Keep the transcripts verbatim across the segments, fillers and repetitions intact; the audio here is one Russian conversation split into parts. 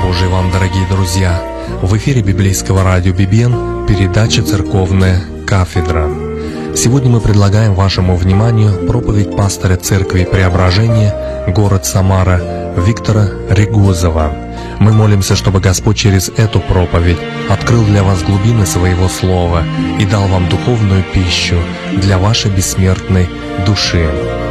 Божий вам, дорогие друзья! В эфире библейского радио «Бибен» передача «Церковная кафедра». Сегодня мы предлагаем вашему вниманию проповедь пастора Церкви Преображения, город Самара, Виктора Регузова. Мы молимся, чтобы Господь через эту проповедь открыл для вас глубины Своего Слова и дал вам духовную пищу для вашей бессмертной души.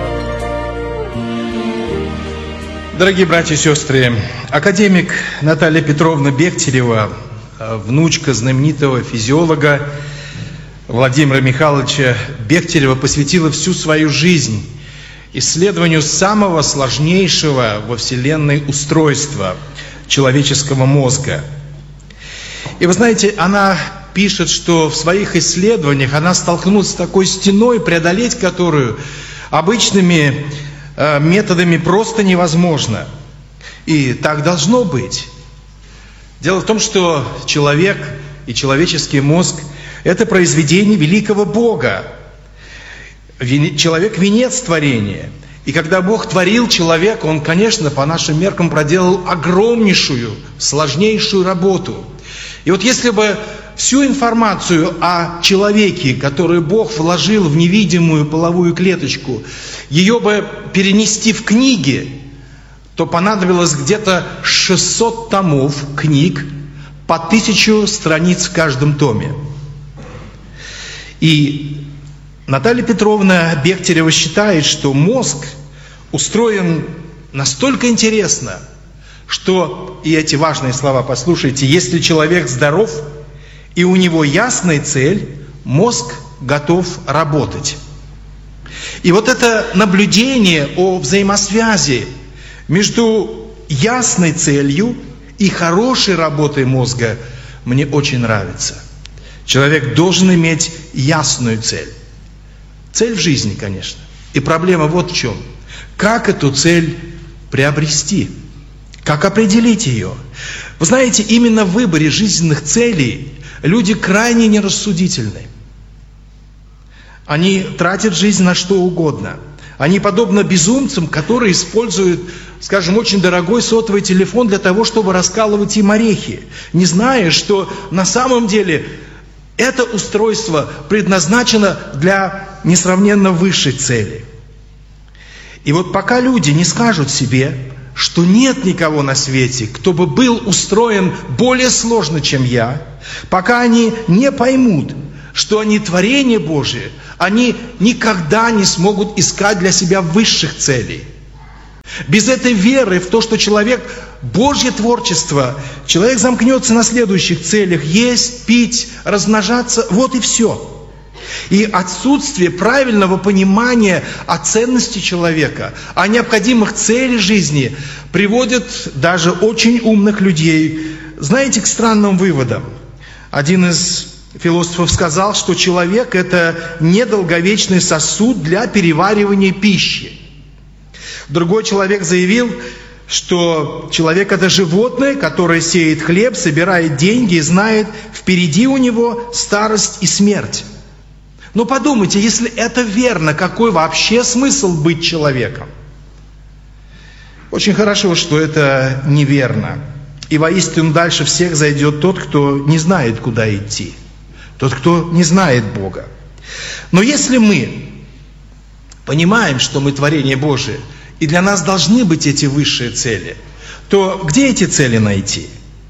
Дорогие братья и сестры, академик Наталья Петровна Бехтерева, внучка знаменитого физиолога Владимира Михайловича Бехтерева, посвятила всю свою жизнь исследованию самого сложнейшего во Вселенной устройства человеческого мозга. И вы знаете, она пишет, что в своих исследованиях она столкнулась с такой стеной, преодолеть которую обычными э, методами просто невозможно. И так должно быть. Дело в том, что человек и человеческий мозг – это произведение великого Бога. Человек – венец творения. И когда Бог творил человека, Он, конечно, по нашим меркам проделал огромнейшую, сложнейшую работу. И вот если бы всю информацию о человеке, которую Бог вложил в невидимую половую клеточку, ее бы перенести в книги, то понадобилось где-то шестьсот томов книг, по тысячу страниц в каждом томе. И Наталья Петровна Бехтерева считает, что мозг устроен настолько интересно, что, и эти важные слова послушайте, если человек здоров и у него ясная цель, мозг готов работать. И вот это наблюдение о взаимосвязи между ясной целью и хорошей работой мозга мне очень нравится. Человек должен иметь ясную цель. Цель в жизни, конечно. И проблема вот в чем. Как эту цель приобрести? Как определить ее? Вы знаете, именно в выборе жизненных целей люди крайне нерассудительны. Они тратят жизнь на что угодно. Они подобно безумцам, которые используют, скажем, очень дорогой сотовый телефон для того, чтобы раскалывать им орехи, не зная, что на самом деле это устройство предназначено для несравненно высшей цели. И вот пока люди не скажут себе, что нет никого на свете, кто бы был устроен более сложно, чем я, пока они не поймут, что они творение Божие, они никогда не смогут искать для себя высших целей. Без этой веры в то, что человек – Божье творчество, человек замкнется на следующих целях – есть, пить, размножаться, вот и все. И отсутствие правильного понимания о ценности человека, о необходимых целях жизни приводит даже очень умных людей, знаете, к странным выводам. Один из философов сказал, что человек – это недолговечный сосуд для переваривания пищи. Другой человек заявил, что человек – это животное, которое сеет хлеб, собирает деньги и знает, впереди у него старость и смерть. Но подумайте, если это верно, какой вообще смысл быть человеком? Очень хорошо, что это неверно. И воистину дальше всех зайдет тот, кто не знает, куда идти. Тот, кто не знает Бога. Но если мы понимаем, что мы творение Божие, и для нас должны быть эти высшие цели, то где эти цели найти?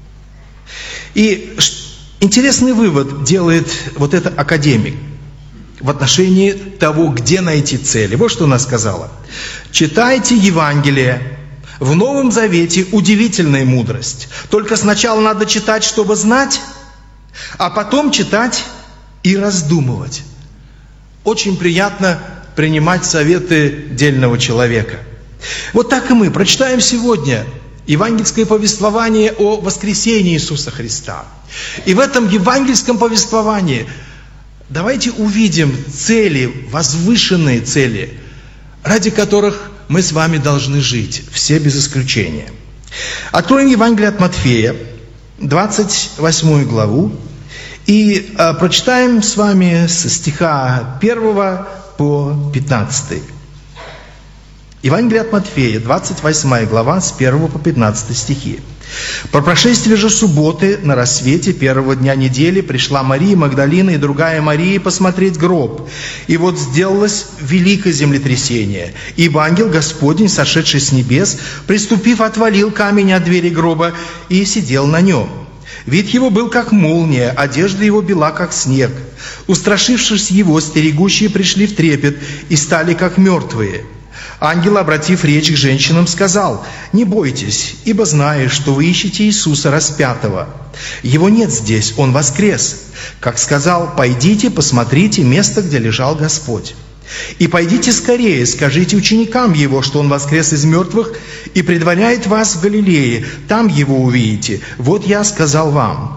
И интересный вывод делает вот этот академик в отношении того, где найти цели. Вот что она сказала. Читайте Евангелие. В Новом Завете удивительная мудрость. Только сначала надо читать, чтобы знать, а потом читать и раздумывать. Очень приятно принимать советы дельного человека. Вот так и мы прочитаем сегодня евангельское повествование о воскресении Иисуса Христа. И в этом евангельском повествовании давайте увидим цели, возвышенные цели, ради которых мы с вами должны жить, все без исключения. Откроем Евангелие от Матфея, двадцать восьмую главу, и э, прочитаем с вами со стиха первого по пятнадцатый. Евангелие от Матфея, двадцать восьмая глава, с первого по пятнадцатый стихи. По прошествии же субботы на рассвете первого дня недели пришла Мария Магдалина и другая Мария посмотреть гроб. И вот сделалось великое землетрясение, ибо ангел Господень, сошедший с небес, приступив, отвалил камень от двери гроба и сидел на нем. Вид его был как молния, одежда его бела как снег. Устрашившись его, стерегущие пришли в трепет и стали как мертвые. Ангел, обратив речь к женщинам, сказал: «Не бойтесь, ибо знаю, что вы ищете Иисуса распятого. Его нет здесь, Он воскрес. Как сказал, пойдите, посмотрите место, где лежал Господь. И пойдите скорее, скажите ученикам Его, что Он воскрес из мертвых и предваряет вас в Галилее, там Его увидите. Вот я сказал вам».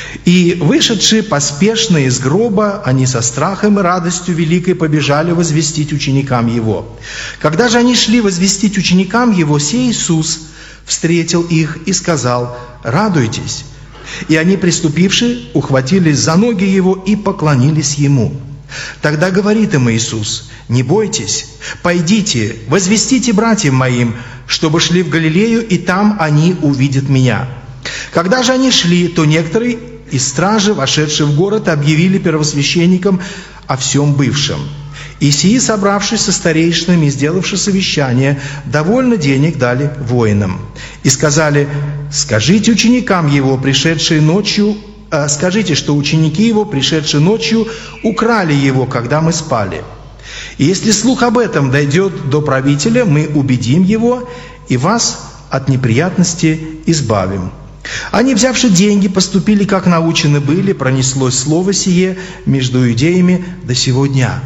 И, вышедшие поспешно из гроба, они со страхом и радостью великой побежали возвестить ученикам Его. Когда же они шли возвестить ученикам Его, сей Иисус встретил их и сказал: «Радуйтесь». И они, приступивши, ухватились за ноги Его и поклонились Ему. Тогда говорит им Иисус: «Не бойтесь, пойдите, возвестите братьям моим, чтобы шли в Галилею, и там они увидят Меня». Когда же они шли, то некоторые из стражи, вошедшие в город, объявили первосвященникам о всем бывшем. И сии, собравшись со старейшинами и сделавши совещание, довольно денег дали воинам. И сказали: «Скажите ученикам Его, пришедшие ночью, э, скажите, что ученики Его, пришедшие ночью, украли Его, когда мы спали. И если слух об этом дойдет до правителя, мы убедим его и вас от неприятности избавим». Они, взявши деньги, поступили, как научены были, пронеслось слово сие между иудеями до сего дня.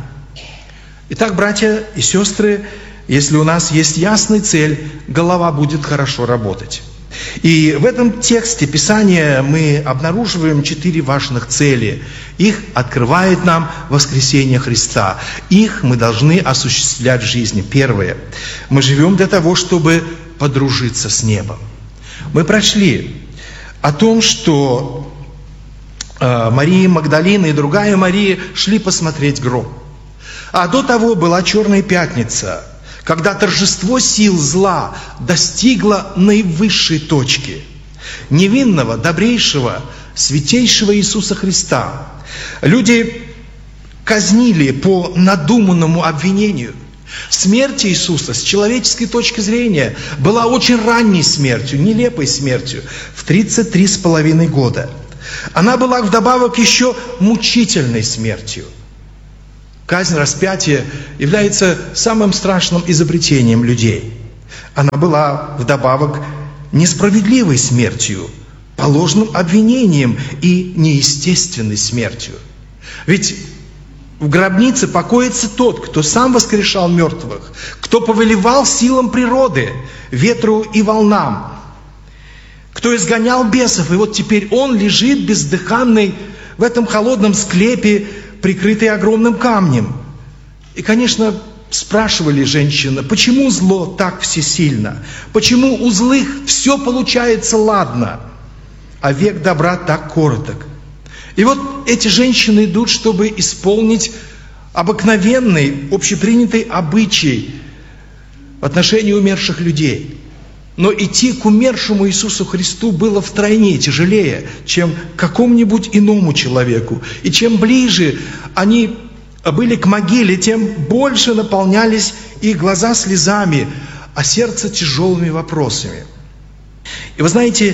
Итак, братья и сестры, если у нас есть ясная цель, голова будет хорошо работать. И в этом тексте Писания мы обнаруживаем четыре важных цели. Их открывает нам воскресение Христа. Их мы должны осуществлять в жизни. Первое. Мы живем для того, чтобы подружиться с небом. Мы прочли о том, что э, Мария Магдалина и другая Мария шли посмотреть гроб. А до того была Черная Пятница, когда торжество сил зла достигло наивысшей точки. Невинного, добрейшего, святейшего Иисуса Христа люди казнили по надуманному обвинению. Смерть Иисуса с человеческой точки зрения была очень ранней смертью, нелепой смертью, в тридцать три с половиной года. Она была вдобавок еще мучительной смертью. Казнь распятия является самым страшным изобретением людей. Она была вдобавок несправедливой смертью, по ложным обвинениям и неестественной смертью. Ведь в гробнице покоится тот, кто сам воскрешал мертвых, кто повелевал силам природы, ветру и волнам, кто изгонял бесов. И вот теперь он лежит бездыханный в этом холодном склепе, прикрытый огромным камнем. И, конечно, спрашивали женщины: почему зло так всесильно? Почему у злых все получается ладно, а век добра так короток? И вот эти женщины идут, чтобы исполнить обыкновенный, общепринятый обычай в отношении умерших людей. Но идти к умершему Иисусу Христу было втройне тяжелее, чем какому-нибудь иному человеку. И чем ближе они были к могиле, тем больше наполнялись их глаза слезами, а сердце тяжелыми вопросами. И вы знаете,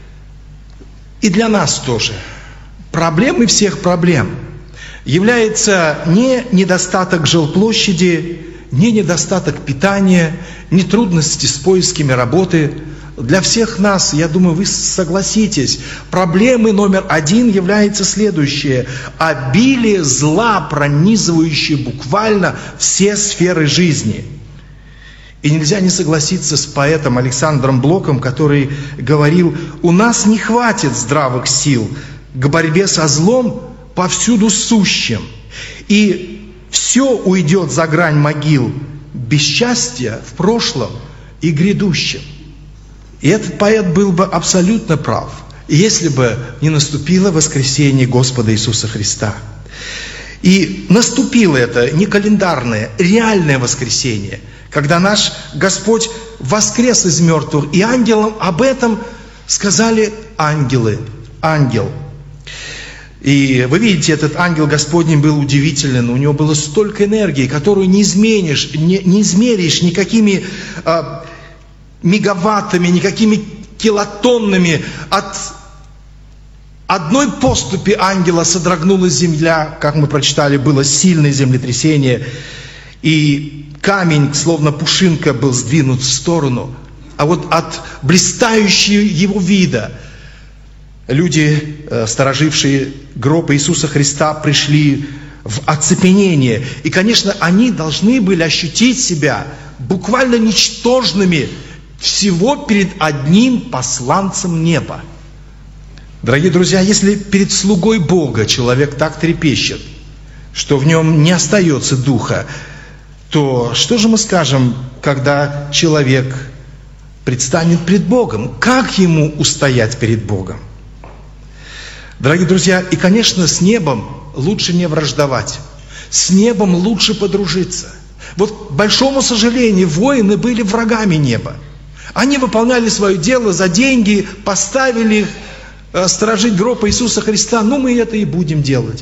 и для нас тоже проблемой всех проблем является не недостаток жилплощади, не недостаток питания, не трудности с поисками работы. Для всех нас, я думаю, вы согласитесь, проблемой номер один является следующее: обилие зла, пронизывающее буквально все сферы жизни. И нельзя не согласиться с поэтом Александром Блоком, который говорил: у нас не хватит здравых сил к борьбе со злом повсюду сущим, и все уйдет за грань могил бесчастья в прошлом и грядущем. И этот поэт был бы абсолютно прав, если бы не наступило воскресение Господа Иисуса Христа. И наступило это не календарное, реальное воскресение, когда наш Господь воскрес из мертвых, и ангелам об этом Сказали ангелы, ангел. И вы видите, этот ангел Господний был удивителен. У него было столько энергии, которую не изменишь, не, не измеришь никакими а, мегаваттами, никакими килотоннами. От одной поступи ангела содрогнулась земля, как мы прочитали, было сильное землетрясение, и камень, словно пушинка, был сдвинут в сторону. А вот от блистающего его вида люди, сторожившие гроб Иисуса Христа, пришли в оцепенение. И, конечно, они должны были ощутить себя буквально ничтожными всего перед одним посланцем неба. Дорогие друзья, если перед слугой Бога человек так трепещет, что в нем не остается духа, то что же мы скажем, когда человек предстанет пред Богом? Как ему устоять перед Богом? Дорогие друзья, и, конечно, с небом лучше не враждовать. С небом лучше подружиться. Вот, к большому сожалению, воины были врагами неба. Они выполняли свое дело за деньги, поставили их э, сторожить гроб Иисуса Христа. Ну, мы это и будем делать.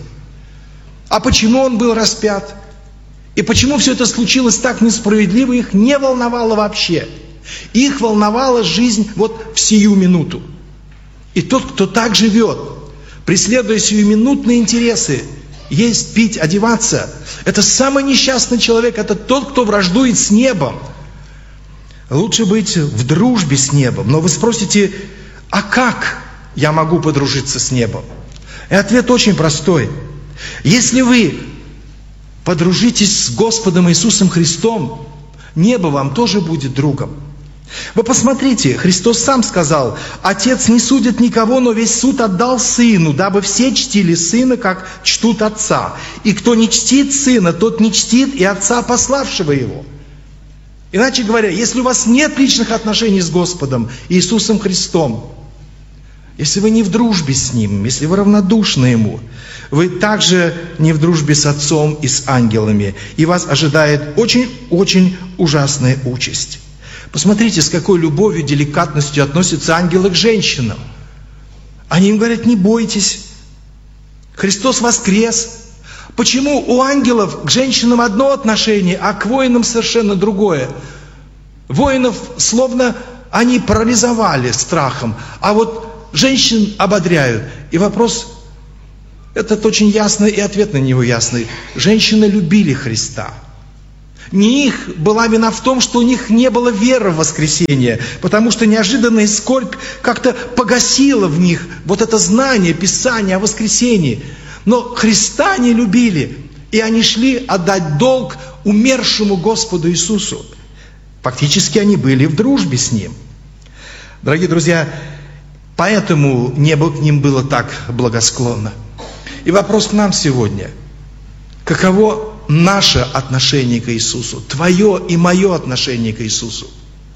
А почему он был распят? И почему все это случилось так несправедливо, их не волновало вообще. Их волновала жизнь вот в сию минуту. И тот, кто так живет, преследуя сиюминутные интересы, есть, пить, одеваться, это самый несчастный человек, это тот, кто враждует с небом. Лучше быть в дружбе с небом. Но вы спросите, а как я могу подружиться с небом? И ответ очень простой. Если вы подружитесь с Господом Иисусом Христом, небо вам тоже будет другом. Вы посмотрите, Христос сам сказал: «Отец не судит никого, но весь суд отдал Сыну, дабы все чтили Сына, как чтут Отца. И кто не чтит Сына, тот не чтит и Отца, пославшего Его». Иначе говоря, если у вас нет личных отношений с Господом Иисусом Христом, если вы не в дружбе с Ним, если вы равнодушны Ему, вы также не в дружбе с Отцом и с ангелами, и вас ожидает очень-очень ужасная участь. Посмотрите, с какой любовью, деликатностью относятся ангелы к женщинам. Они им говорят: не бойтесь, Христос воскрес. Почему у ангелов к женщинам одно отношение, а к воинам совершенно другое? Воинов словно они парализовали страхом, а вот женщин ободряют. И вопрос этот очень ясный, и ответ на него ясный. Женщины любили Христа. Не их была вина в том, что у них не было веры в воскресение, потому что неожиданная скорбь как-то погасила в них вот это знание, Писания о воскресении. Но Христа они любили, и они шли отдать долг умершему Господу Иисусу. Фактически они были в дружбе с Ним. Дорогие друзья, поэтому небо к ним было так благосклонно. И вопрос к нам сегодня: каково наше отношение к Иисусу, твое и мое отношение к Иисусу?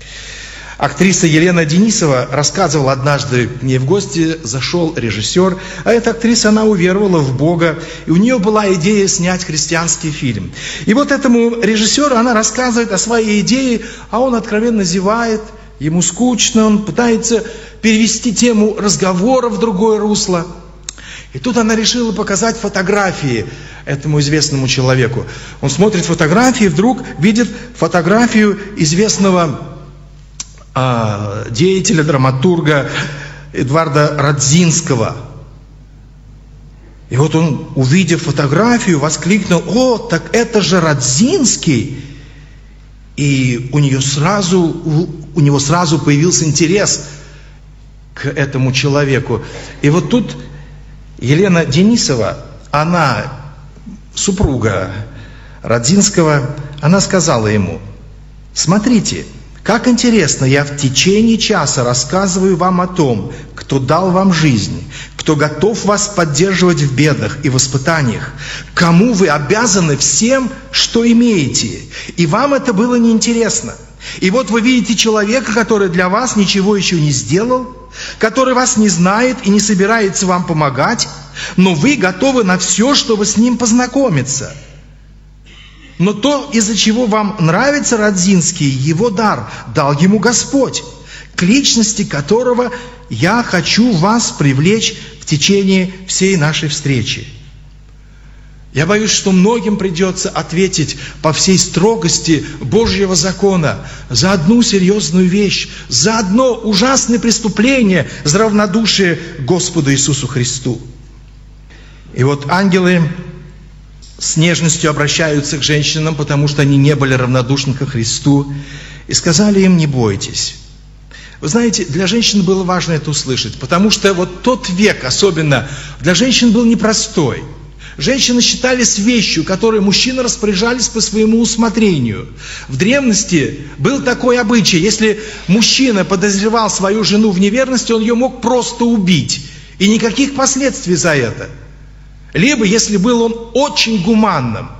Актриса Елена Денисова рассказывала, однажды к ней в гости зашел режиссер, а эта актриса, она уверовала в Бога, и у нее была идея снять христианский фильм. И вот этому режиссеру она рассказывает о своей идее, а он откровенно зевает, ему скучно, он пытается перевести тему разговора в другое русло. И тут она решила показать фотографии этому известному человеку. Он смотрит фотографии, вдруг видит фотографию известного а, деятеля, драматурга Эдварда Радзинского. И вот он, увидев фотографию, воскликнул: «О, так это же Радзинский!» И у нее сразу, у, у него сразу появился интерес к этому человеку. И вот тут Елена Денисова, она супруга Радзинского, она сказала ему: «Смотрите, как интересно, я в течение часа рассказываю вам о том, кто дал вам жизнь, кто готов вас поддерживать в бедах и в испытаниях, кому вы обязаны всем, что имеете, и вам это было неинтересно. И вот вы видите человека, который для вас ничего еще не сделал, который вас не знает и не собирается вам помогать, но вы готовы на все, чтобы с ним познакомиться. Но то, из-за чего вам нравится Радзинский, его дар, дал ему Господь. к личности которого я хочу вас привлечь в течение всей нашей встречи. Я боюсь, что многим придется ответить по всей строгости Божьего закона за одну серьезную вещь, за одно ужасное преступление, за равнодушие к Господу Иисусу Христу. И вот ангелы с нежностью обращаются к женщинам, потому что они не были равнодушны ко Христу, и сказали им: не бойтесь. Вы знаете, для женщин было важно это услышать, потому что вот тот век особенно для женщин был непростой. Женщины считались вещью, которой мужчины распоряжались по своему усмотрению. В древности был такой обычай: если мужчина подозревал свою жену в неверности, он ее мог просто убить, и никаких последствий за это. Либо, если был он очень гуманным,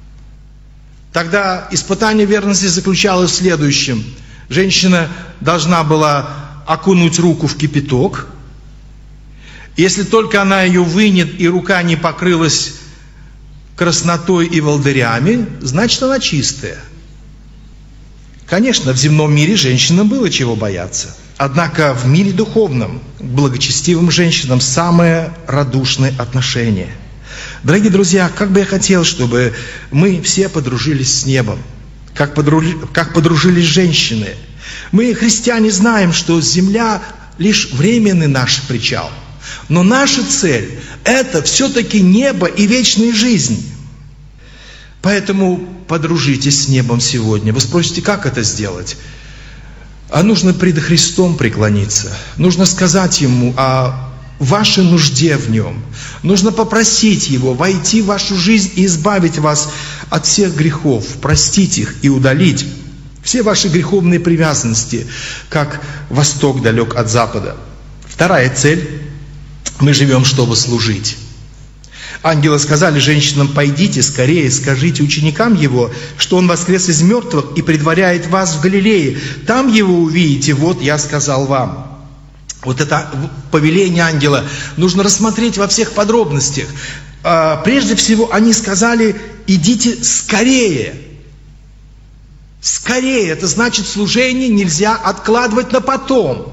тогда испытание верности заключалось в следующем. Женщина должна была окунуть руку в кипяток. Если только она ее вынет, и рука не покрылась краснотой и волдырями, значит, она чистая. Конечно, в земном мире женщинам было чего бояться. Однако в мире духовном к благочестивым женщинам самое радушное отношение. Дорогие друзья, как бы я хотел, чтобы мы все подружились с небом, как, подруж... как подружились женщины. Мы, христиане, знаем, что земля лишь временный наш причал. Но наша цель – это все-таки небо и вечная жизнь. Поэтому подружитесь с небом сегодня. Вы спросите, как это сделать? А нужно пред Христом преклониться. Нужно сказать Ему о вашей нужде в Нем. Нужно попросить Его войти в вашу жизнь и избавить вас от всех грехов, простить их и удалить все ваши греховные привязанности, как восток далек от запада. Вторая цель – мы живем, чтобы служить. Ангелы сказали женщинам: пойдите скорее, скажите ученикам Его, что Он воскрес из мертвых и предваряет вас в Галилее. Там Его увидите, вот я сказал вам. Вот это повеление ангела нужно рассмотреть во всех подробностях. Прежде всего, они сказали: идите скорее. Скорее, это значит, служение нельзя откладывать на потом.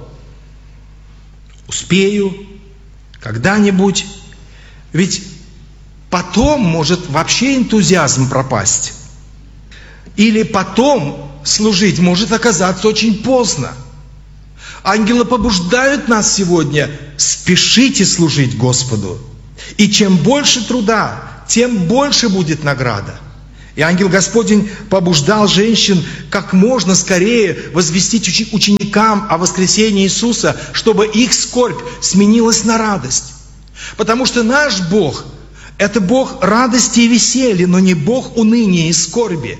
Успею, когда-нибудь. Ведь потом может вообще энтузиазм пропасть. Или потом служить может оказаться очень поздно. Ангелы побуждают нас сегодня: спешите служить Господу. И чем больше труда, тем больше будет награда. И ангел Господень побуждал женщин как можно скорее возвестить ученикам о воскресении Иисуса, чтобы их скорбь сменилась на радость. Потому что наш Бог – это Бог радости и веселья, но не Бог уныния и скорби.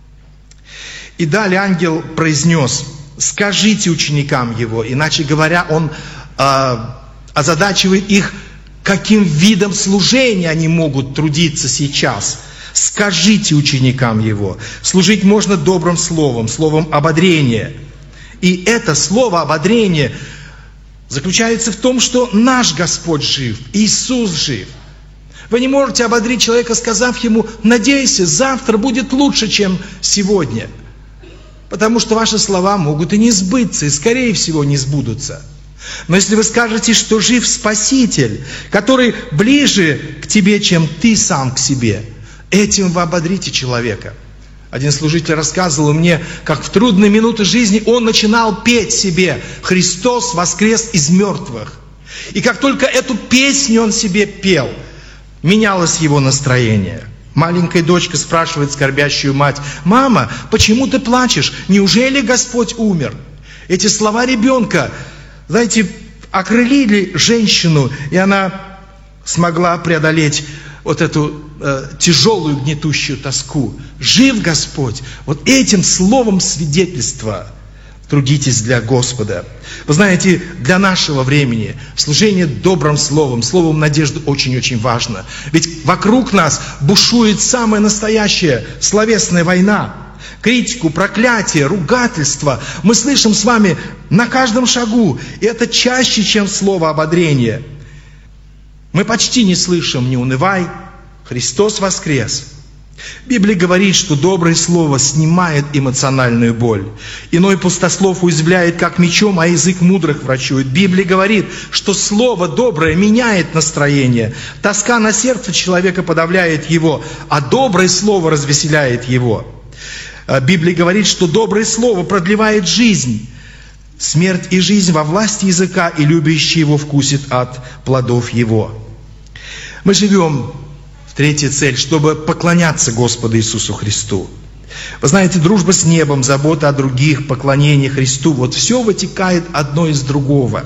И далее ангел произнес: скажите ученикам Его. Иначе говоря, он э, озадачивает их, каким видом служения они могут трудиться сейчас. Скажите ученикам Его. Служить можно добрым словом, словом ободрения. И это слово ободрения заключается в том, что наш Господь жив, Иисус жив. Вы не можете ободрить человека, сказав ему: надейся, завтра будет лучше, чем сегодня. Потому что ваши слова могут и не сбыться, и скорее всего не сбудутся. Но если вы скажете, что жив Спаситель, который ближе к тебе, чем ты сам к себе, этим вы ободрите человека. Один служитель рассказывал мне, как в трудные минуты жизни он начинал петь себе: «Христос воскрес из мертвых». И как только эту песню он себе пел, менялось его настроение. Маленькая дочка спрашивает скорбящую мать: «Мама, почему ты плачешь? Неужели Господь умер?» Эти слова ребенка, знаете, окрылили женщину, и она смогла преодолеть вот эту э, тяжелую гнетущую тоску. Жив Господь. Вот этим словом свидетельства трудитесь для Господа. Вы знаете, для нашего времени служение добрым словом, словом надежды очень-очень важно. Ведь вокруг нас бушует самая настоящая словесная война. Критику, проклятие, ругательство мы слышим с вами на каждом шагу. И это чаще, чем слово ободрения. Мы почти не слышим: «Не унывай, Христос воскрес». Библия говорит, что доброе слово снимает эмоциональную боль. Иной пустослов уязвляет как мечом, а язык мудрых врачует. Библия говорит, что слово доброе меняет настроение. Тоска на сердце человека подавляет его, а доброе слово развеселяет его. Библия говорит, что доброе слово продлевает жизнь. Смерть и жизнь во власти языка, и любящий его вкусит от плодов его. Мы живем... Третья цель, чтобы поклоняться Господу Иисусу Христу. Вы знаете, дружба с небом, забота о других, поклонение Христу, вот все вытекает одно из другого.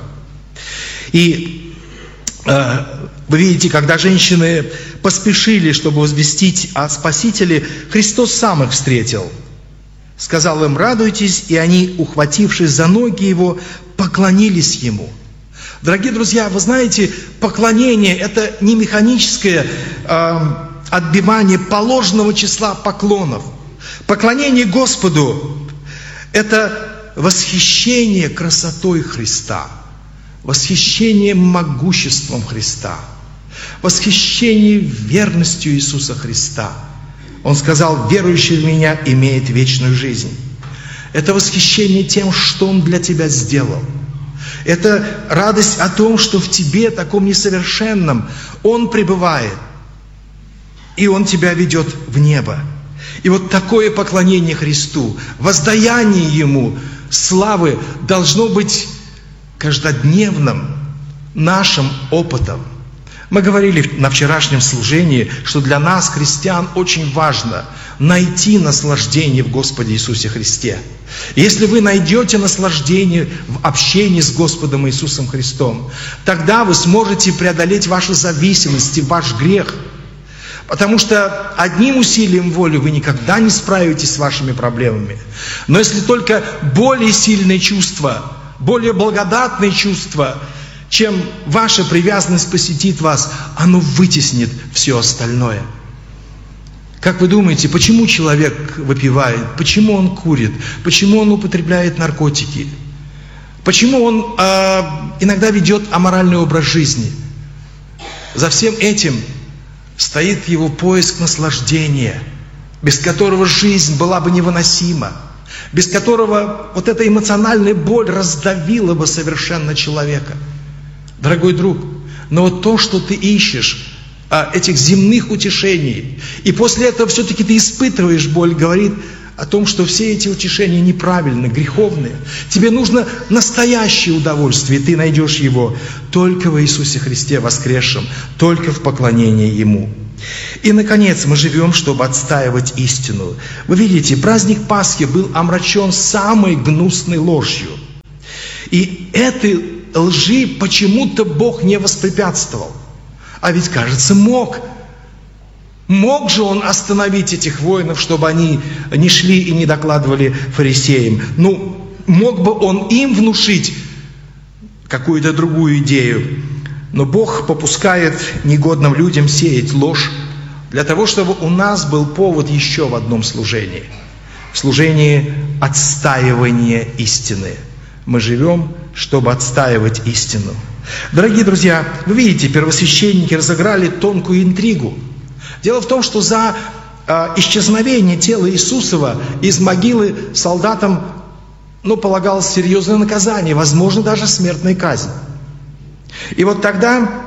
И э, вы видите, когда женщины поспешили, чтобы возвестить о Спасителе, Христос сам их встретил. Сказал им: радуйтесь, и они, ухватившись за ноги Его, поклонились Ему. Дорогие друзья, вы знаете, поклонение – это не механическое э, отбивание положенного числа поклонов. Поклонение Господу – это восхищение красотой Христа, восхищение могуществом Христа, восхищение верностью Иисуса Христа. Он сказал: верующий в Меня имеет вечную жизнь. Это восхищение тем, что Он для тебя сделал. Это радость о том, что в тебе, таком несовершенном, Он пребывает, и Он тебя ведет в небо. И вот такое поклонение Христу, воздаяние Ему, славы должно быть каждодневным нашим опытом. Мы говорили на вчерашнем служении, что для нас, христиан, очень важно найти наслаждение в Господе Иисусе Христе. Если вы найдете наслаждение в общении с Господом Иисусом Христом, тогда вы сможете преодолеть ваши зависимости, ваш грех. Потому что одним усилием воли вы никогда не справитесь с вашими проблемами. Но если только более сильные чувства, более благодатные чувства, чем ваша привязанность посетит вас, оно вытеснит все остальное. Как вы думаете, почему человек выпивает? Почему он курит? Почему он употребляет наркотики? Почему он э, иногда ведет аморальный образ жизни? За всем этим стоит его поиск наслаждения, без которого жизнь была бы невыносима, без которого вот эта эмоциональная боль раздавила бы совершенно человека. Дорогой друг, но вот то, что ты ищешь, этих земных утешений, и после этого все-таки ты испытываешь боль, говорит о том, что все эти утешения неправильны, греховные. Тебе нужно настоящее удовольствие, и ты найдешь его только в Иисусе Христе воскресшем, только в поклонении Ему. И, наконец, мы живем, чтобы отстаивать истину. Вы видите, праздник Пасхи был омрачен самой гнусной ложью. И этой лжи почему-то Бог не воспрепятствовал. А ведь, кажется, мог. Мог же Он остановить этих воинов, чтобы они не шли и не докладывали фарисеям. Ну, мог бы Он им внушить какую-то другую идею. Но Бог попускает негодным людям сеять ложь для того, чтобы у нас был повод еще в одном служении. В служении отстаивания истины. Мы живем, чтобы отстаивать истину. Дорогие друзья, вы видите, первосвященники разыграли тонкую интригу. Дело в том, что за э, исчезновение тела Иисусова из могилы солдатам, ну, полагалось серьезное наказание, возможно, даже смертная казнь. И вот тогда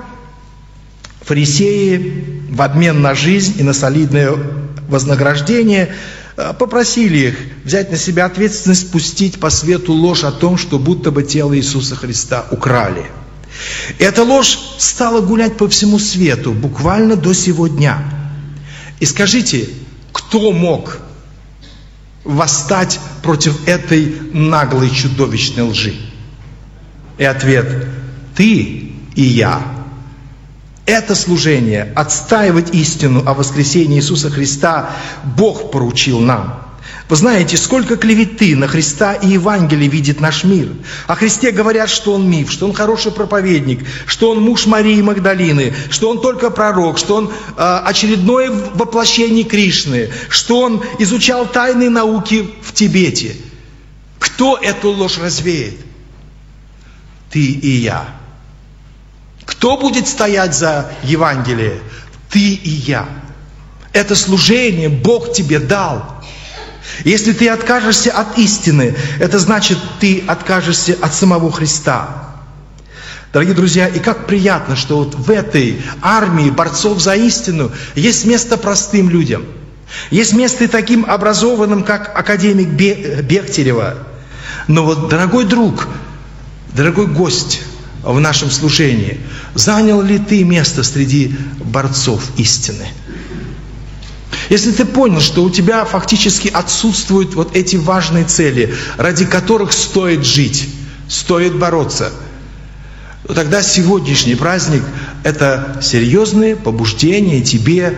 фарисеи в обмен на жизнь и на солидное вознаграждение попросили их взять на себя ответственность, пустить по свету ложь о том, что будто бы тело Иисуса Христа украли. Эта ложь стала гулять по всему свету, буквально до сего дня. И скажите, кто мог восстать против этой наглой, чудовищной лжи? И ответ: ты и я. Это служение, отстаивать истину о воскресении Иисуса Христа, Бог поручил нам. Вы знаете, сколько клеветы на Христа и Евангелие видит наш мир. О Христе говорят, что Он миф, что Он хороший проповедник, что Он муж Марии Магдалины, что Он только пророк, что Он э, очередное воплощение Кришны, что Он изучал тайные науки в Тибете. Кто эту ложь развеет? Ты и я. Кто будет стоять за Евангелие? Ты и я. Это служение Бог тебе дал. Если ты откажешься от истины, это значит, ты откажешься от самого Христа. Дорогие друзья, и как приятно, что вот в этой армии борцов за истину есть место простым людям. Есть место и таким образованным, как академик Бехтерева. Но вот, дорогой друг, дорогой гость в нашем служении, занял ли ты место среди борцов истины? Если ты понял, что у тебя фактически отсутствуют вот эти важные цели, ради которых стоит жить, стоит бороться, то тогда сегодняшний праздник – это серьезное побуждение тебе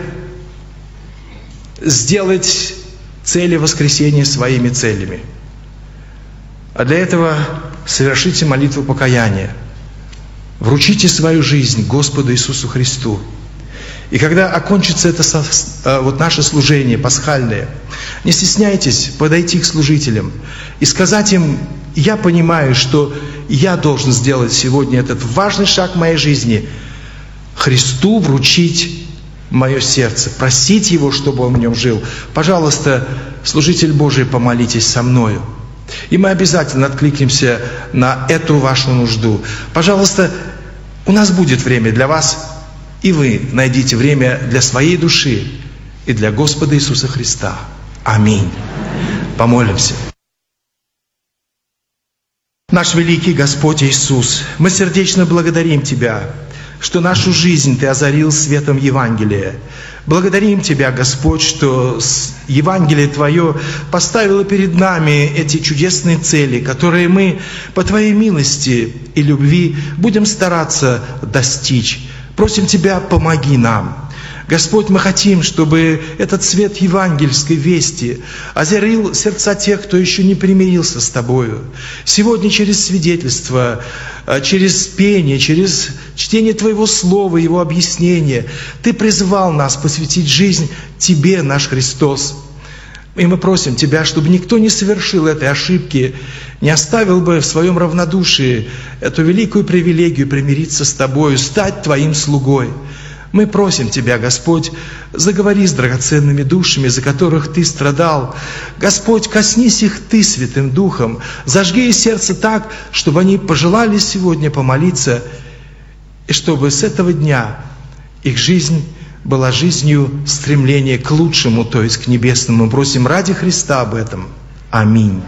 сделать цели воскресения своими целями. А для этого совершите молитву покаяния. Вручите свою жизнь Господу Иисусу Христу. И когда окончится это вот наше служение пасхальное, не стесняйтесь подойти к служителям и сказать им: я понимаю, что я должен сделать сегодня этот важный шаг в моей жизни, Христу вручить мое сердце, просить Его, чтобы Он в нем жил. Пожалуйста, служитель Божий, помолитесь со мною. И мы обязательно откликнемся на эту вашу нужду. Пожалуйста, у нас будет время для вас, и вы найдите время для своей души и для Господа Иисуса Христа. Аминь. Помолимся. Наш великий Господь Иисус, мы сердечно благодарим Тебя, что нашу жизнь Ты озарил светом Евангелия. Благодарим Тебя, Господь, что Евангелие Твое поставило перед нами эти чудесные цели, которые мы по Твоей милости и любви будем стараться достичь. Просим Тебя, помоги нам. Господь, мы хотим, чтобы этот свет евангельской вести озарил сердца тех, кто еще не примирился с Тобою. Сегодня через свидетельство, через пение, через чтение Твоего Слова, Его объяснение, Ты призвал нас посвятить жизнь Тебе, наш Христос. И мы просим Тебя, чтобы никто не совершил этой ошибки, не оставил бы в своем равнодушии эту великую привилегию примириться с Тобою, стать Твоим слугой. Мы просим Тебя, Господь, заговори с драгоценными душами, за которых Ты страдал. Господь, коснись их Ты Святым Духом, зажги их сердце так, чтобы они пожелали сегодня помолиться, и чтобы с этого дня их жизнь была жизнью стремления к лучшему, то есть к небесному. Мы просим ради Христа об этом. Аминь.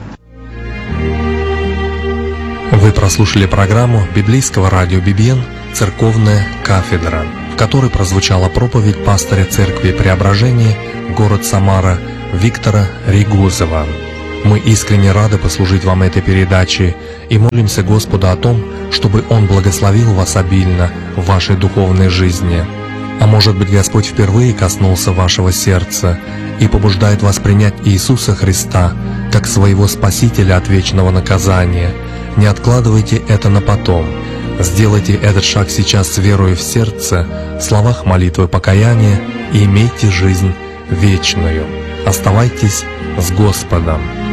Вы прослушали программу библейского радио би би эн «Церковная кафедра», в которой прозвучала проповедь пастыря Церкви Преображения, город Самара, Виктора Ригузова. Мы искренне рады послужить вам этой передачей и молимся Господу о том, чтобы Он благословил вас обильно в вашей духовной жизни. А может быть, Господь впервые коснулся вашего сердца и побуждает вас принять Иисуса Христа как своего Спасителя от вечного наказания. Не откладывайте это на потом. Сделайте этот шаг сейчас с верой в сердце, в словах молитвы покаяния, и имейте жизнь вечную. Оставайтесь с Господом.